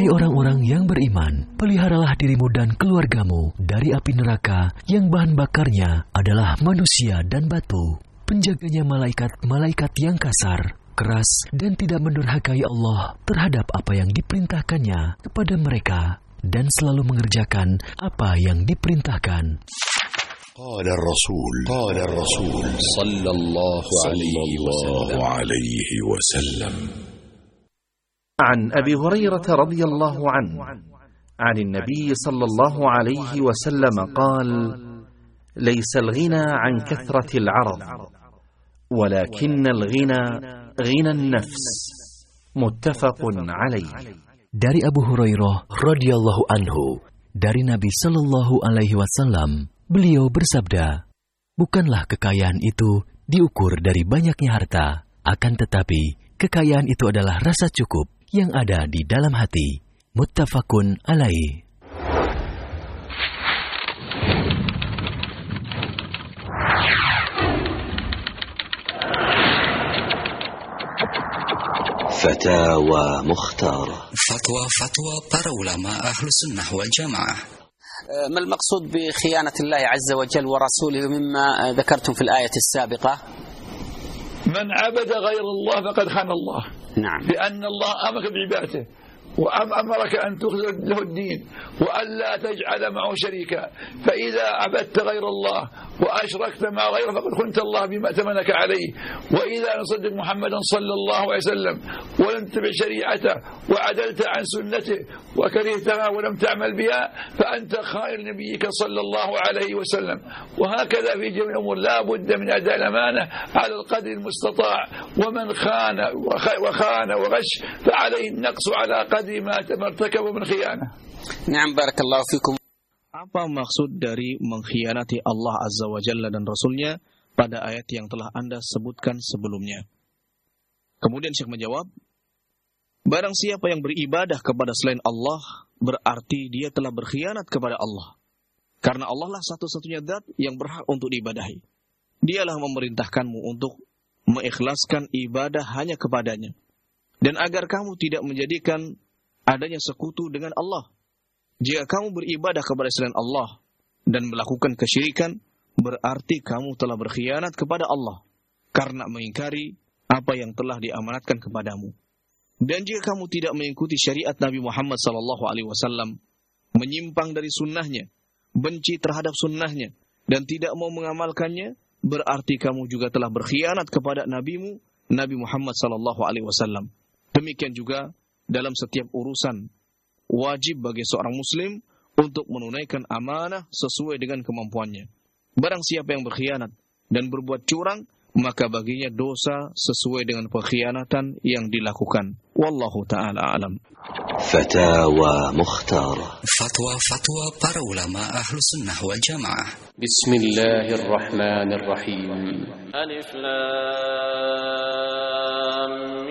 Hai orang-orang yang beriman, peliharalah dirimu dan keluargamu dari api neraka yang bahan bakarnya adalah manusia dan batu. Penjaganya malaikat-malaikat yang kasar, keras, dan tidak mendurhakai Allah terhadap apa yang diperintahkannya kepada mereka, dan selalu mengerjakan apa yang diperintahkan. قال الرسول صلى الله عليه وسلم عن أبي هريرة رضي الله عنه عن النبي صلى الله عليه وسلم قال ليس الغنى عن كثرة العرض ولكن الغنى غنى النفس متفق عليه. Dari Abu Hurairah radhiyallahu anhu, dari Nabi sallallahu alaihi wasallam, beliau bersabda, bukanlah kekayaan itu diukur dari banyaknya harta, akan tetapi kekayaan itu adalah rasa cukup yang ada di dalam hati. Muttafaqun alaih. فتاوى مختارة. فتوى para ulama ahlu sunnah wal jamaah. ما المقصود بخيانة الله عز وجل ورسوله مما ذكرتم في الآية السابقة؟ من عبد غير الله فقد خان الله. نعم. لأن الله أمرك بعبادته وأمرك أن تخلص له الدين وأن لا تجعل معه شريكا، فإذا عبدت غير الله وأشركت مع غيره فقد خنت الله بما ائتمنك عليه. وإذا نصدق محمدا صلى الله عليه وسلم ولم تتبع شريعته وعدلت عن سنته وكرهتها ولم تعمل بها فأنت خائن نبيك صلى الله عليه وسلم. وهكذا في جميع الأمور لا بد من أداء الأمانة على القدر المستطاع، ومن خان وغش فعليه النقص على قدر ما ارتكب من خيانة. نعم بارك الله فيكم. Apa maksud dari mengkhianati Allah Azza wa Jalla dan Rasulnya pada ayat yang telah Anda sebutkan sebelumnya? Kemudian Syekh menjawab, barang siapa yang beribadah kepada selain Allah, berarti dia telah berkhianat kepada Allah. Karena Allah lah satu-satunya zat yang berhak untuk diibadahi. Dialah memerintahkanmu untuk mengikhlaskan ibadah hanya kepadanya. Dan agar kamu tidak menjadikan adanya sekutu dengan Allah. Jika kamu beribadah kepada selain Allah dan melakukan kesyirikan, berarti kamu telah berkhianat kepada Allah karena mengingkari apa yang telah diamanatkan kepadamu. Dan jika kamu tidak mengikuti syariat Nabi Muhammad SAW, menyimpang dari sunnahnya, benci terhadap sunnahnya, dan tidak mau mengamalkannya, berarti kamu juga telah berkhianat kepada nabimu, Nabi Muhammad SAW. Demikian juga dalam setiap urusan, wajib bagi seorang muslim untuk menunaikan amanah sesuai dengan kemampuannya. Barang siapa yang berkhianat dan berbuat curang, maka baginya dosa sesuai dengan pengkhianatan yang dilakukan. Wallahu ta'ala alam. Fatawa Mukhtarah. Fatwa para ulama ahlu sunnah wal jamaah. Bismillahirrahmanirrahim. Alif Lam